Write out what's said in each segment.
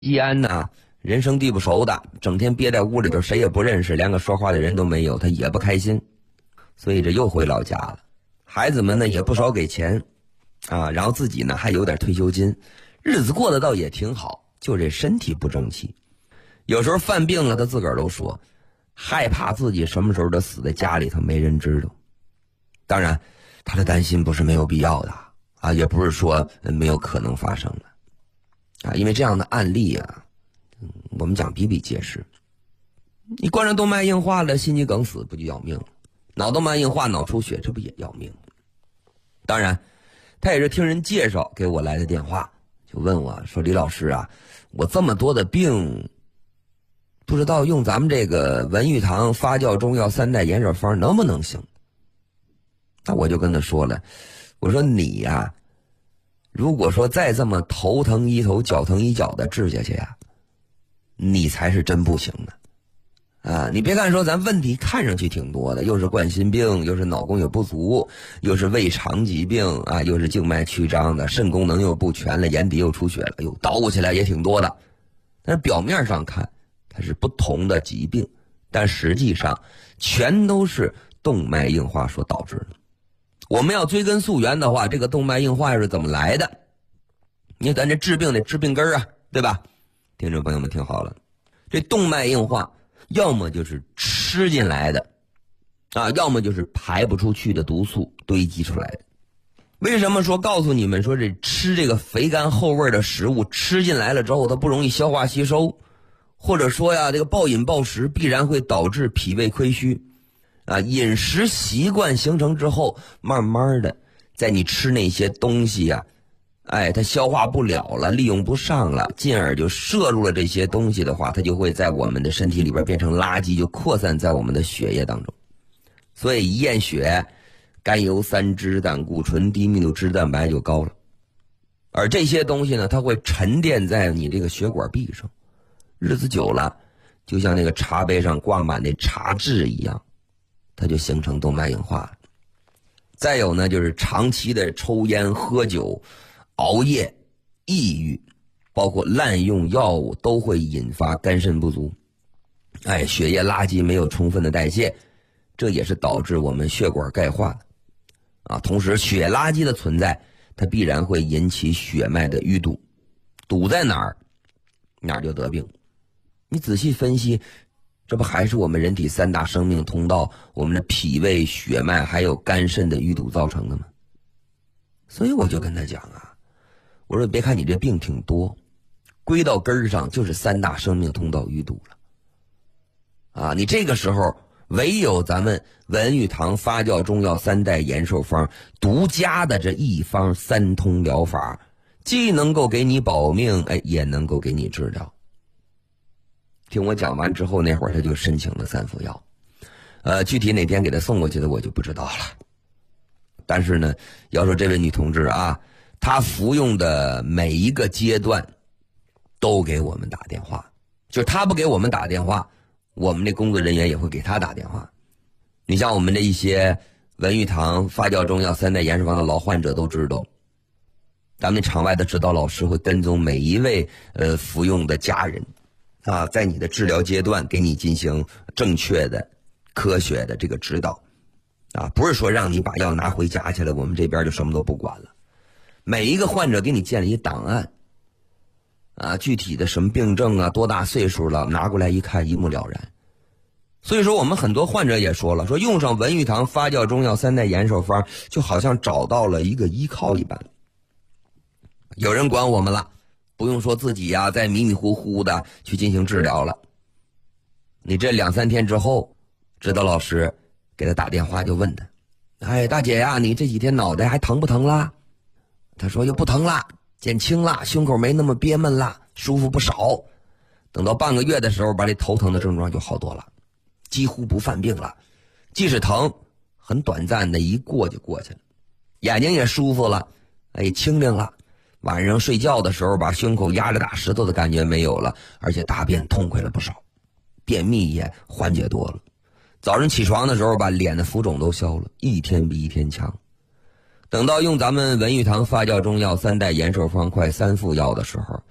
易安呐，人生地不熟的，整天憋在屋里边，谁也不认识，连个说话的人都没有，他也不开心，所以这又回老家了。孩子们呢也不少给钱啊，然后自己呢还有点退休金，日子过得倒也挺好，就这身体不争气。有时候犯病了，他自个儿都说害怕自己什么时候的死在家里头没人知道。当然他的担心不是没有必要的啊，也不是说没有可能发生的啊，因为这样的案例啊，我们讲比比皆是。你冠状动脉硬化了，心肌梗死不就要命了？脑动脉硬化、脑出血，这不也要命吗？当然他也是听人介绍给我来的电话，就问我说，李老师啊，我这么多的病，不知道用咱们这个文玉堂发酵中药3代延寿方能不能行？那我就跟他说了，我说你呀，如果说再这么头疼一头脚疼一脚的治下去呀，你才是真不行的啊！你别看说咱问题看上去挺多的，又是冠心病，又是脑供血不足，又是胃肠疾病啊，又是静脉曲张的，肾功能又不全了，眼底又出血了，又倒鼓起来也挺多的。但是表面上看它是不同的疾病，但实际上全都是动脉硬化所导致的。我们要追根溯源的话，这个动脉硬化是怎么来的？因为咱这治病得治病根啊，对吧？听众朋友们听好了，这动脉硬化要么就是吃进来的啊，要么就是排不出去的毒素堆积出来的。为什么说告诉你们说这吃这个肥甘厚味的食物吃进来了之后它不容易消化吸收，或者说呀这个暴饮暴食必然会导致脾胃亏虚啊，饮食习惯形成之后，慢慢的在你吃那些东西呀，它消化不了了，利用不上了，进而就摄入了这些东西的话，它就会在我们的身体里边变成垃圾，就扩散在我们的血液当中。所以一验血，甘油三酯、胆固醇、低密度脂蛋白就高了。而这些东西呢，它会沉淀在你这个血管壁上，日子久了，就像那个茶杯上挂满那茶渍一样，它就形成动脉硬化了。再有呢，就是长期的抽烟、喝酒、熬夜、抑郁，包括滥用药物，都会引发肝肾不足。血液垃圾没有充分的代谢，这也是导致我们血管钙化的啊。同时，血垃圾的存在，它必然会引起血脉的淤堵，堵在哪儿，哪儿就得病。你仔细分析，这不还是我们人体3大生命通道，我们的脾胃、血脉还有肝肾的淤堵造成的吗？所以我就跟他讲啊，我说别看你这病挺多，归到根儿上就是3大生命通道淤堵了啊！你这个时候唯有咱们文玉堂发酵中药3代延寿方独家的这一方3通疗法，既能够给你保命，也能够给你治疗。听我讲完之后，那会儿他就申请了3副药，具体哪天给他送过去的我就不知道了。但是呢，要说这位女同志啊，她服用的每一个阶段都给我们打电话，就是她不给我们打电话，我们这工作人员也会给她打电话。你像我们这一些文玉堂发酵中药3代延寿方的老患者都知道，咱们场外的指导老师会跟踪每一位服用的家人啊，在你的治疗阶段给你进行正确的、科学的这个指导啊，不是说让你把药拿回家去了，我们这边就什么都不管了。每一个患者给你建立一档案啊，具体的什么病症啊，多大岁数了，拿过来一看一目了然。所以说我们很多患者也说了，说用上文玉堂发酵中药3代延寿方，就好像找到了一个依靠一般。有人管我们了，不用说自己呀再迷迷糊糊的去进行治疗了。你这2-3天之后，指导老师给他打电话就问他，大姐呀，你这几天脑袋还疼不疼啦？他说又不疼啦，减轻了，胸口没那么憋闷了，舒服不少。等到半个月的时候，把这头疼的症状就好多了，几乎不犯病了。即使疼，很短暂的一过就过去了。眼睛也舒服了，清灵了。晚上睡觉的时候，把胸口压着大石头的感觉没有了，而且大便痛快了不少，便秘也缓解多了。早上起床的时候，把脸的浮肿都消了，一天比一天强。等到用咱们文玉堂发酵中药3代延寿方快3副药的时候，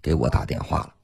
给我打电话了。